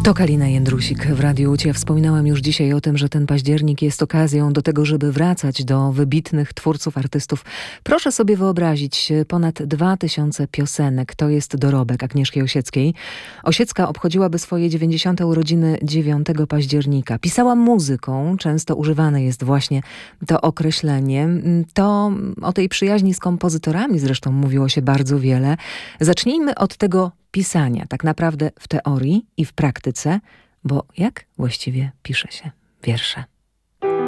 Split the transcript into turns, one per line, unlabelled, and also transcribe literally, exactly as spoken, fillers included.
To Kalina Jędrusik w Radiu Łódź. Ja wspominałam już dzisiaj o tym, że ten październik jest okazją do tego, żeby wracać do wybitnych twórców, artystów. Proszę sobie wyobrazić, ponad dwa tysiące piosenek. To jest dorobek Agnieszki Osieckiej. Osiecka obchodziłaby swoje dziewięćdziesiąte urodziny dziewiątego października. Pisała muzyką, często używane jest właśnie to określenie. To o tej przyjaźni z kompozytorami zresztą mówiło się bardzo wiele. Zacznijmy od tego pisania, tak naprawdę w teorii i w praktyce, bo jak właściwie pisze się wiersze?